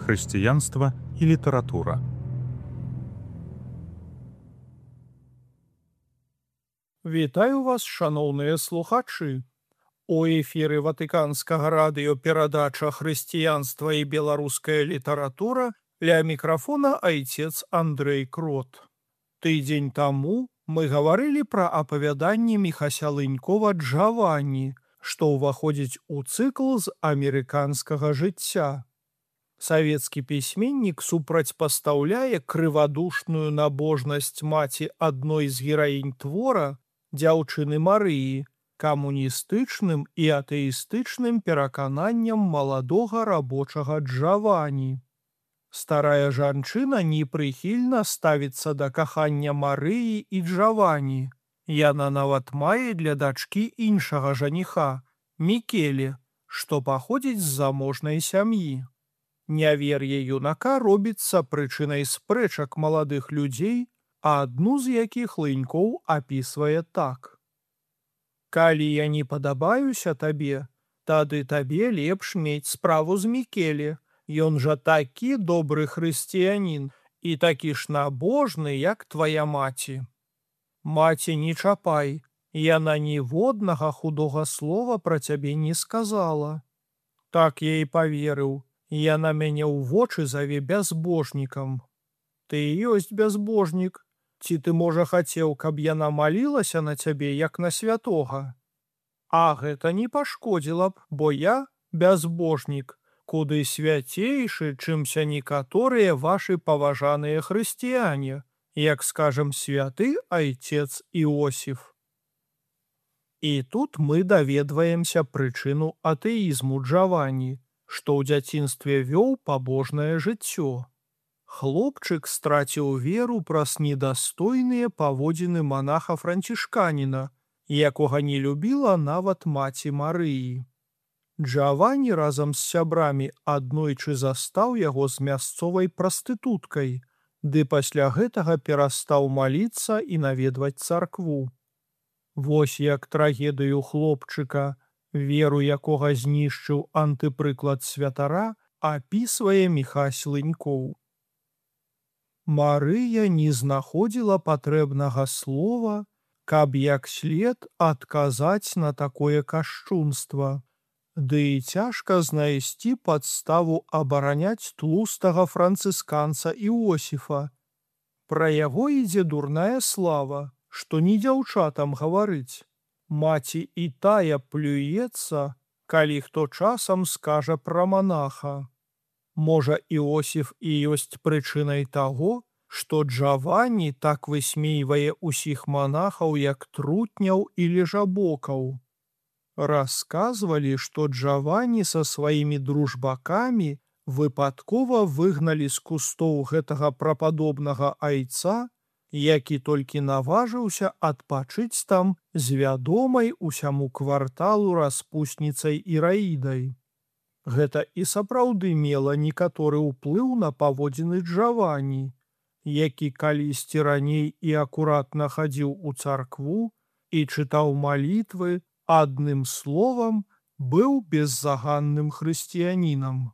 хрысціянства і літаратура. Вітаю вас, шаноўныя слухачы. У эфіры Ватыканскага радыё перадача «Хрысціянства і беларуская літаратура», ля мікрафона айцец Андрэй Крот. Тыдзень таму мы гаварылі пра апавяданне Міхася Лынькова «Джаванні», што ўваходзіць у цыкл з амерыканскага жыцця. Савецкі пісьменнік супрацьпастаўляе крывадушную набожнасць маці адной з гераінь твора, дзяўчыны Марыі, камуністычным і атэістычным перакананням маладога рабочага Джаванні. Старая жанчына непрыхільна ставіцца да кахання Марыі і Джаванні. Яна нават мае для дачкі іншага жаніха, Мікеле, што паходзіць з заможнай сям'і. Нявер'е юнака робіцца прычынай спрэчак маладых людзей, а адну з якіх Лынькоў апісвае так. «Калі я не падабаюся табе, тады табе лепш мець справу з Мікеле. Ён жа такі добры хрысціянін і такі ж набожны, як твая маці. Маці, не чапай, яна ніводнага худога слова пра цябе не сказала». Так я і паверыў, яна мяне ў вочы заве бязбожнікам. Ты ёсць бязбожнік. Ці ты, можа, хацеў, каб яна малілася на цябе, як на святога? А гэта не пашкодзіла б, бо я бязбожнік, куды свяцейшы, чымся некаторыя вашы паважаныя хрысціяне, як, скажам, святы айцец Іосіф. І тут мы даведваемся прычыну атэізму Джаванні, што ў дзяцінстве вёў пабожнае жыццё. Хлопчык страціў веру праз недастойныя паводзіны манаха-францішканіна, якога не любіла нават маці Марыі. Джаванні разам з сябрамі аднойчы застаў яго з мясцовай прастытуткай, ды пасля гэтага перастаў маліцца і наведваць царкву. Вось як трагедыю хлопчыка, веру якога знішчыў антыпрыклад святара, апісвае Міхась Лынькоў. Марыя не знаходзіла патрэбнага слова, каб як след адказаць на такое кашчунства, ды і цяжка знайсці падставу абараняць тлустага францысканца Іосіфа. Пра яго ідзе дурная слава, што не дзяўчатам гаварыць. Маці і тая плюецца, калі хто часам скажа пра манаха. Можа, Іосіф і ёсць прычынай таго, што Джаванні так высмейвае ўсіх манахаў, як трутняў і лежабокаў. Расказвалі, што Джаванні са сваімі дружбакамі выпадкова выгналі з кустоў гэтага прападобнага айца, які толькі наважыўся адпачыць там з вядомай усяму кварталу распусніцай Іраідай. Гэта і сапраўды мела некаторы ўплыў на паводзіны Джаванні, які калісьці раней і акуратна хадзіў у царкву і чытаў малітвы, адным словам, быў беззаганным хрысціянінам.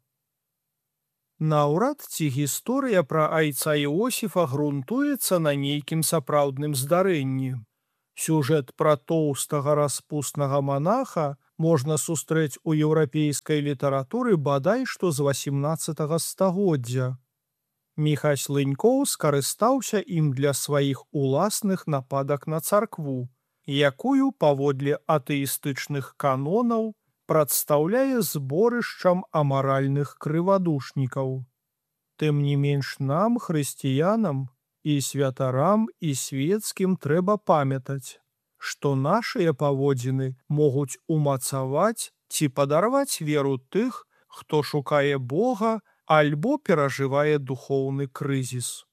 Наўрад ці гісторыя пра айца Іосіфа грунтуецца на нейкім сапраўдным здарэнні. Сюжэт пра тоўстага распуснага манаха можна сустрэць у еўрапейскай літаратуры бадай што з 18 стагоддзя. Міхась Лынькоў скарыстаўся ім для сваіх уласных нападак на царкву, якую, паводле атэістычных канонаў, прадстаўляе зборышчам амаральных крывадушнікаў. Тым не менш нам, хрысціянам, і святарам, і свецкім трэба памятаць, што нашыя паводзіны могуць умацаваць ці падарваць веру тых, хто шукае Бога альбо перажывае духоўны крызіс.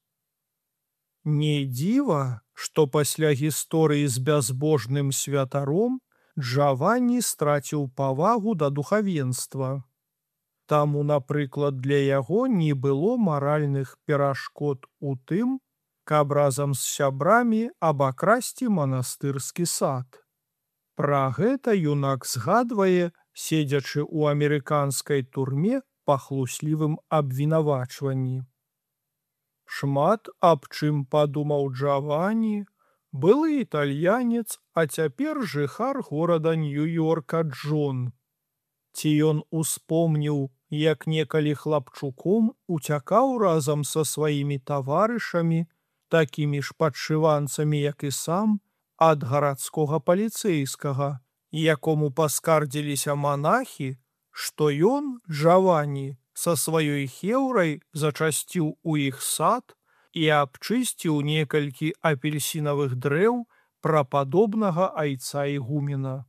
Не дзіва, што пасля гісторыі з бязбожным святаром Джаванні страціў павагу да духавенства. Таму, напрыклад, для яго не было маральных перашкод у тым, каб разам з сябрамі абакрасці манастырскі сад. Пра гэта юнак згадвае, седзячы ў амерыканскай турме па хлуслівым абвінавачванні. Шмат аб чым падумаў Джавані, былы італьянец, а цяпер жыхар горада Нью-Йорка Джон. Ці ён успомніў, як некалі хлапчуком уцякаў разам са сваімі таварышамі, такімі ж падшыванцамі, як і сам, ад гарадскога паліцэйскага, якому паскардзіліся манахі, што ён, Джавані, са сваёй хеўрай зачасціў у іх сад і абчысціў некалькі апельсінавых дрэў прападобнага айца ігумена.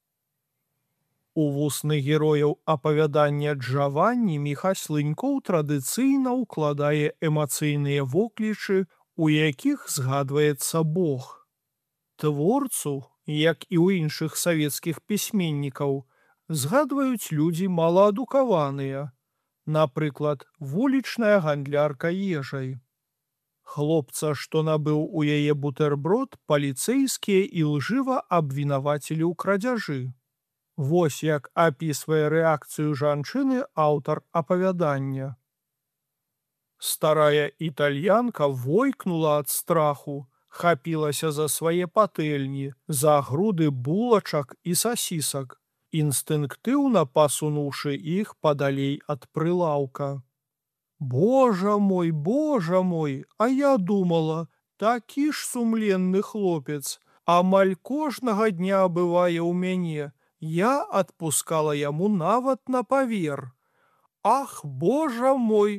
У вусны герояў апавядання Джавані Міхась Лынькоў традыцыйна ўкладае эмацыйныя воклічы, у якіх згадваецца Бог. Творцу, як і ў іншых савецкіх пісьменнікаў, згадваюць людзі малаадукаваныя, напрыклад, вулічная гандлярка ежай. Хлопца, што набыў у яе бутэрброд, паліцэйскія ілжыва абвінавацілі ў крадзяжы. Вось як апісвае рэакцыю жанчыны аўтар апавядання. Старая італьянка войкнула ад страху, хапілася за свае патэльні, за груды булачак і сасісак, інстынктыўна пасунуўшы іх падалей ад прылаўка. Божа мой, а я думала, такі ж сумленны хлопец, амаль кожнага дня бывае ў мяне, я адпускала яму нават на павер. Ах, Божа мой!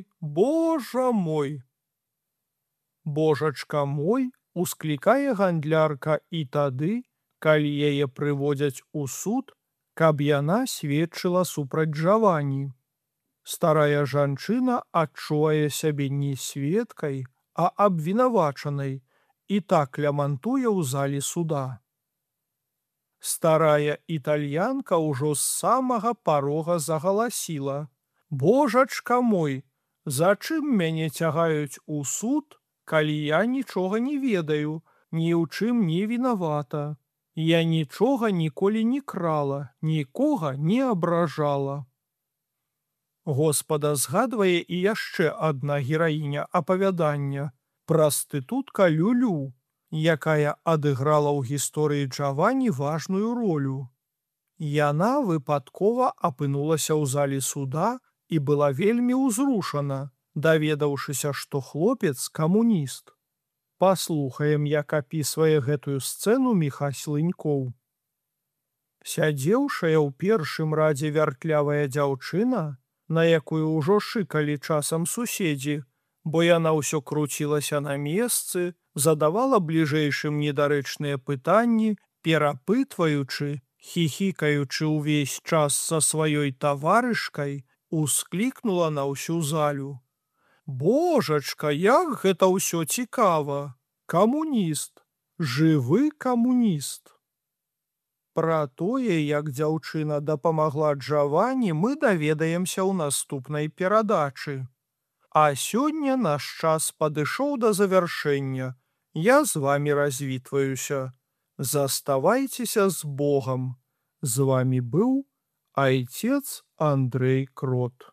Божачка мой усклікае гандлярка і тады, калі яе прыводзяць у суд, каб яна сведчыла супраць Джавані. Старая жанчына адчувае сябе не сведкай, а абвінавачанай і так лямантуе ў залі суда. Старая італьянка ўжо з самага парога загаласіла: «Божачка мой, зачым мяне цягаюць у суд, калі я нічога не ведаю, ні ў чым не вінавата. Я нічога ніколі не крала, нікога не абражала». Господа згадвае і яшчэ адна гераіня апавядання – прастытутка Люлю, якая адыграла ў гісторыі Джавані важную ролю. Яна выпадкова апынулася ў залі суда і была вельмі ўзрушана, даведаўшыся, што хлопец камуніст. Паслухаем, як апісвае гэтую сцэну Міхась Лынькоў. Сядзеўшая ў першым радзе вяртлявая дзяўчына, на якую ўжо шыкалі часам суседзі, бо яна ўсё круцілася на месцы, задавала бліжэйшым недарэчныя пытанні, перапытваючы, хіхікаючы ўвесь час са сваёй таварышкай, усклікнула на ўсю залю: «Божачка, як гэта ўсё цікава! Камуніст! Жывы камуніст!» Пра тое, як дзяўчына дапамагла Джавані, мы даведаемся ў наступнай перадачы. А сёння наш час падышоў да завяршэння. Я з вамі развітваюся. Заставайцеся з Богам. З вамі быў айцец Андрэй Крот.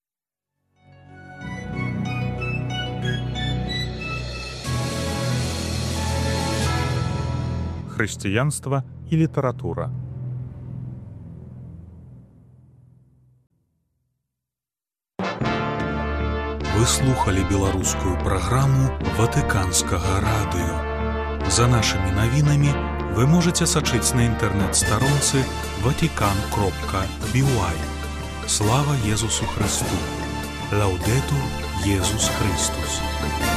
Хрысціянства і літаратура. Вы слухали беларускую праграму Ватыканскага радыё. За нашымі навінамі вы можаце сачыць на інтэрнэт-старонцы vatican.by. Слава Езусу Хрысту! Лаўдэтур Езус Христус!